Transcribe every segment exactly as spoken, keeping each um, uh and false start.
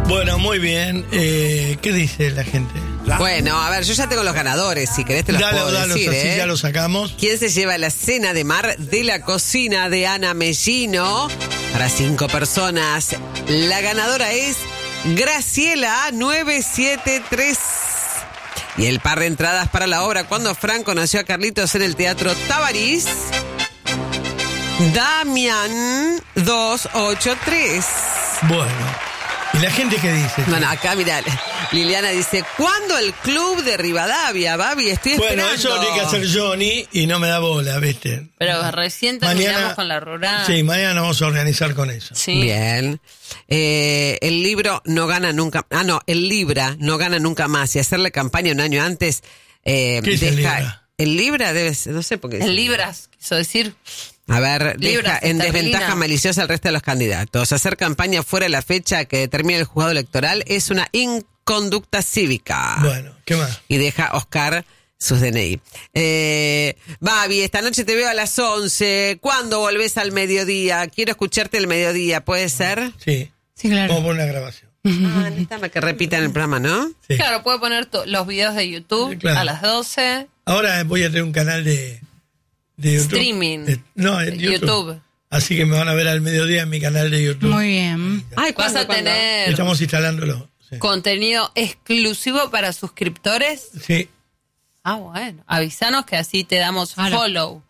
Bueno, muy bien. Eh, ¿Qué dice la gente? Bueno, a ver, yo ya tengo los ganadores, si querés te los Dalo, puedo dalos, decir, así ¿eh? ya lo sacamos. ¿Quién se lleva la cena de mar de la cocina de Ana Mellino? Para cinco personas. La ganadora es Graciela nueve siete tres. Y el par de entradas para la obra Cuando Fran conoció a Carlitos en el Teatro Tabarís. Damián dos ocho tres. Bueno. ¿Y la gente qué dice? Bueno, acá mira, Liliana dice, ¿cuándo el club de Rivadavia, Babi? Estoy esperando. Bueno, eso lo tiene que hacer Johnny y no me da bola, ¿viste? Pero recién terminamos con la rural. Sí, mañana nos vamos a organizar con eso. Sí. Bien. Eh, el libro no gana nunca... Ah, no, el Libra no gana nunca más. Y hacerle campaña un año antes... Eh, ¿Qué es deja, el Libra? El Libra debe ser, no sé por qué. En libras, quiso decir. A ver, Libras, deja en esterlina. desventaja maliciosa al resto de los candidatos. Hacer campaña fuera de la fecha que determina el juzgado electoral es una inconducta cívica. Bueno, ¿qué más? Y deja Oscar sus D N I. Eh, Babi, esta noche te veo a las once. ¿Cuándo volvés al mediodía? Quiero escucharte el mediodía, ¿puede ser? Sí. Sí, claro. Vamos a poner una grabación. Ah, necesitame que repitan el programa, ¿no? Sí. Claro, puede poner to- los videos de YouTube Sí, claro. a las doce. Ahora voy a tener un canal de, de YouTube. Streaming. De- no, en YouTube. YouTube. Así que me van a ver al mediodía en mi canal de YouTube. Muy bien. Ay, Vas a tener Estamos instalándolo. Sí. contenido exclusivo para suscriptores. Sí. Ah, bueno. Avísanos que así te damos Claro. follow.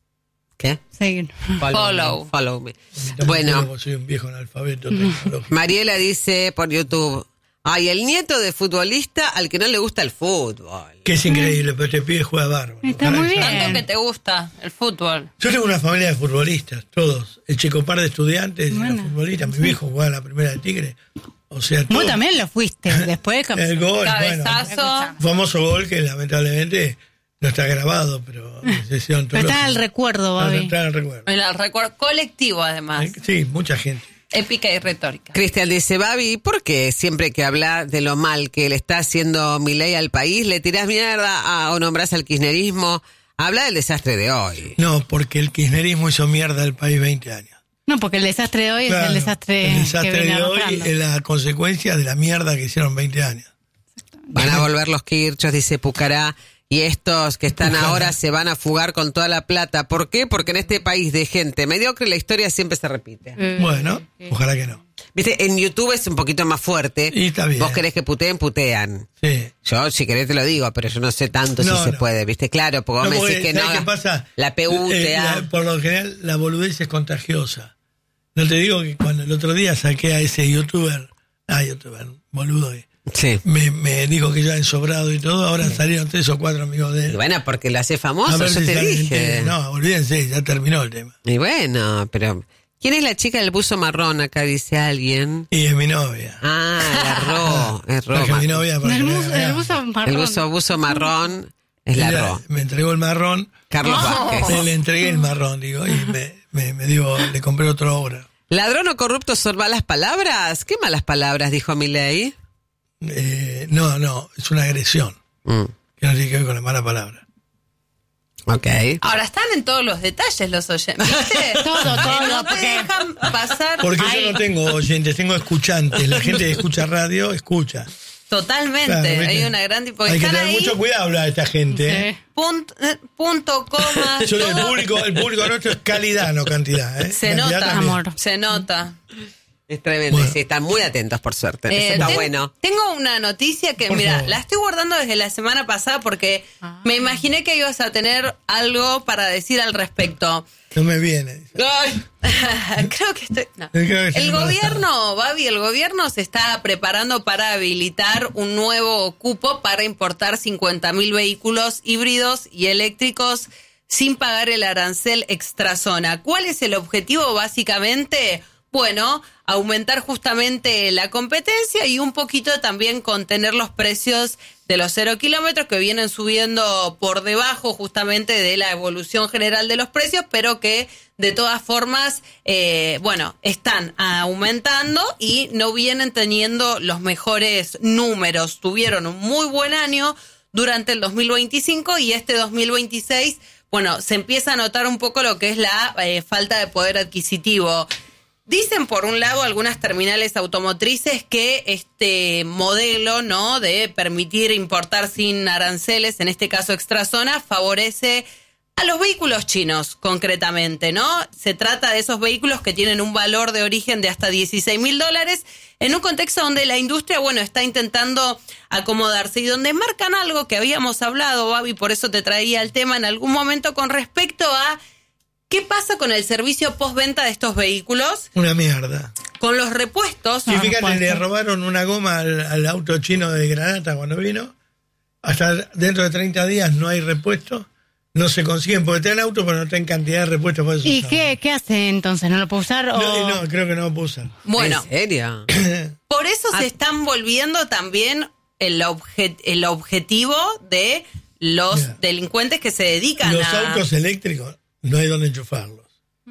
¿Qué? Seguir. Follow. me, follow me. También Bueno, tengo, soy un viejo analfabeto tecnológico. Mariela dice por YouTube, ay, el nieto de futbolista al que no le gusta el fútbol. Que es increíble, pero este pibe juega bárbaro. Está Ojalá muy que bien. sea- Tanto que te gusta el fútbol. Yo tengo una familia de futbolistas, todos. El checopar de estudiantes, Bueno, era futbolista. Mi viejo jugaba en la primera de Tigre. O sea, todo. Vos también lo fuiste. Después El gol, bueno. Cabezazo. Famoso gol que lamentablemente no está grabado, pero se hicieron Pero está en el recuerdo, Está Babi. está en el recuerdo. En el recuerdo colectivo, además. Sí, mucha gente. Épica y retórica. Cristian dice, Babi, ¿por qué siempre que habla de lo mal que le está haciendo Milei al país, le tirás mierda a, o nombrás al kirchnerismo? Habla del desastre de hoy. No, porque el kirchnerismo hizo mierda al país veinte años. No, porque el desastre de hoy es Claro, el desastre, el desastre que viene de hoy arrastrando. es la consecuencia de la mierda que hicieron veinte años. Van a volver los Kirchos, dice Pucará, y estos que están Pucará. ahora se van a fugar con toda la plata. ¿Por qué? Porque en este país de gente mediocre la historia siempre se repite. Eh, Bueno, ojalá que no. Viste, en YouTube es un poquito más fuerte. Y está bien. Vos querés que puteen, putean. Sí. Yo, si querés, te lo digo, pero yo no sé tanto No, si se no. puede, ¿viste? Claro, porque vos No, me porque, decís que no. ¿sabes qué pasa? La P U Eh, te da. la- por lo general, la boludez es contagiosa. No te digo que cuando el otro día saqué a ese youtuber, ah, youtuber, boludo, eh, Sí. me, me dijo que ya ensobrado y todo, ahora salieron tres o cuatro amigos de Y él. bueno, porque lo hace famoso, A ver yo si te salen dije. enteros. No, olvídense, ya terminó el tema. Y bueno, pero... ¿Quién es la chica del buzo marrón? Acá dice alguien. Y es mi novia. Ah, la Ro, es Ro. Traje a mi novia para El que me buzo, vea. el buzo marrón. El buzo, buzo marrón es la Ella Ro. me entregó el marrón, Carlos Oh. Vázquez. le entregué el marrón, digo, y me, me, me dio, le compré otra obra. ¿Ladrón o corrupto son malas palabras? ¿Qué malas palabras dijo Milei? Eh, no, no, es una agresión, Mm, que no tiene que ver con la mala palabra. ok. Ahora están en todos los detalles los oyentes. ¿Viste? Todo, todo, No te porque- dejan pasar. Porque Ay, yo no tengo oyentes, tengo escuchantes. La gente que escucha radio, escucha. Totalmente. Claro, ¿viste? Hay una gran tipo. Hay que Están tener ahí. mucho cuidado hablar de esta gente. ¿eh? Sí. Punto, eh, punto, coma. Yo, el, todo. público, el público nuestro es calidad, no cantidad. ¿eh? Se Cantidad nota, también. amor. Se nota. Es tremendo. Bueno. Sí, están muy atentos, por suerte. Eh, Eso está ten- bueno. Tengo una noticia que, Por mira, favor. la estoy guardando desde la semana pasada porque Ah. me imaginé que ibas a tener algo para decir al respecto. No me viene. Ay, creo que estoy. no. Creo que El estoy gobierno, Babi, el gobierno se está preparando para habilitar un nuevo cupo para importar cincuenta mil vehículos híbridos y eléctricos sin pagar el arancel extrazona. ¿Cuál es el objetivo, básicamente? Bueno, aumentar justamente la competencia y un poquito también contener los precios de los cero kilómetros que vienen subiendo por debajo justamente de la evolución general de los precios, pero que de todas formas, eh, bueno, están aumentando y no vienen teniendo los mejores números. Tuvieron un muy buen año durante el dos mil veinticinco y este dos mil veintiséis, bueno, se empieza a notar un poco lo que es la eh, falta de poder adquisitivo. Dicen, por un lado, algunas terminales automotrices que este modelo, ¿no?, de permitir importar sin aranceles, en este caso extrazona, favorece a los vehículos chinos, concretamente, ¿no? Se trata de esos vehículos que tienen un valor de origen de hasta dieciséis mil dólares, en un contexto donde la industria, bueno, está intentando acomodarse y donde marcan algo que habíamos hablado, Babi, por eso te traía el tema en algún momento con respecto a ¿qué pasa con el servicio postventa de estos vehículos? Una mierda. Con los repuestos. Y fíjate, le robaron una goma al, al auto chino de Granata cuando vino. Hasta dentro de treinta días no hay repuesto. No se consiguen, porque te dan auto, pero no tienen cantidad de repuestos para eso. ¿Y qué, qué hace entonces? ¿No lo puede usar? O... No, no, creo que no lo puedo usar. Bueno, ¿en serio? Por eso Ah. se están volviendo también el, obje- el objetivo de los Mira. delincuentes que se dedican Los a... autos eléctricos no hay donde enchufarlos.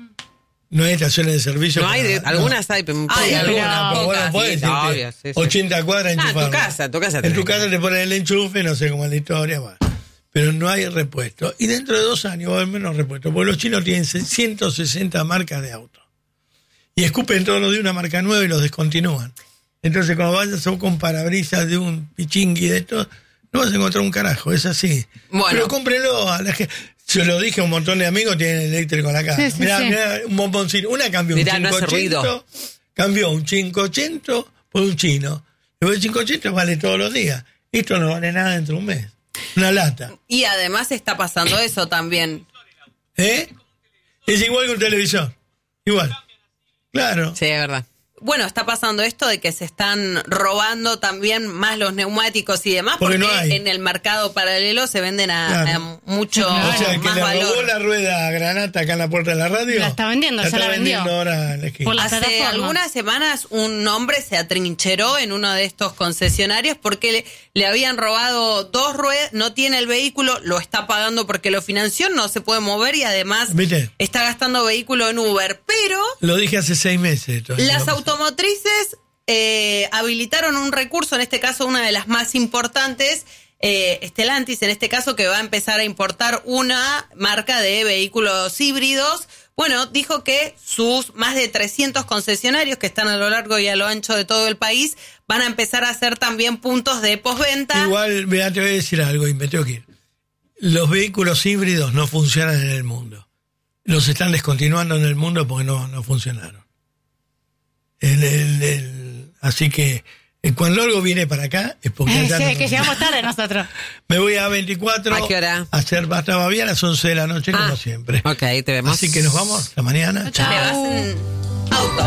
No hay estaciones de servicio. No hay, de- para- algunas hay, pero Hay Sí, pocas. algunas, pero bueno, Pocas, puedes sí, decirte obvio, sí, sí. ochenta cuadras Ah, en tu enchufarlo. casa, en tu casa En tenés. tu casa te ponen el enchufe, no sé cómo es la historia, bueno. Pero no hay repuesto. Y dentro de dos años va a haber menos repuesto, porque los chinos tienen ciento sesenta marcas de autos. Y escupen todos los de una marca nueva y los descontinúan. Entonces, cuando vayas a un parabrisas de un pichingui de estos, no vas a encontrar un carajo, es así. Bueno. Pero cómprenlo a la gente. Se lo dije a un montón de amigos, tienen eléctrico en la casa. Sí, sí, mirá, sí. mirá, un bomboncito. Una cambió Mirá, un no hace cincuecento, ruido. cambió un cincuecento por un chino. Y el cincuecento vale todos los días. Esto no vale nada dentro de un mes. Una lata. Y además está pasando eso también. ¿Eh? Es igual que un televisor. Igual. Claro. Sí, es verdad. Bueno, está pasando esto de que se están robando también más los neumáticos y demás, Porque porque, no hay. en el mercado paralelo se venden a, Claro. a mucho O sea, el que más le valor. robó la rueda a Granata acá en la puerta de la radio. La está vendiendo, la ya está la vendió. vendiendo ahora en la esquina. Por la- Hace plataformas. algunas semanas un hombre se atrincheró en uno de estos concesionarios porque le, le habían robado dos ruedas, no tiene el vehículo, lo está pagando porque lo financió, no se puede mover y además ¿Viste? está gastando vehículo en Uber. Pero Lo dije hace seis meses. esto. las Lo- automotrices eh, habilitaron un recurso, en este caso una de las más importantes, eh, Stellantis, en este caso, que va a empezar a importar una marca de vehículos híbridos. Bueno, dijo que sus más de trescientos concesionarios que están a lo largo y a lo ancho de todo el país van a empezar a hacer también puntos de postventa. Igual, vea, te voy a decir algo y me tengo que ir. Los vehículos híbridos no funcionan en el mundo. Los están descontinuando en el mundo porque no, no funcionaron. El- el- el- así que eh, cuando algo viene para acá es porque Eh, allá sí, no que funciona. llegamos tarde nosotros. Me voy a veinticuatro. ¿A qué hora? A hacer Basta Babi a las once de la noche, Ah, como siempre. ok, te vemos. Así que nos vamos hasta mañana. Te Chao. vas en auto.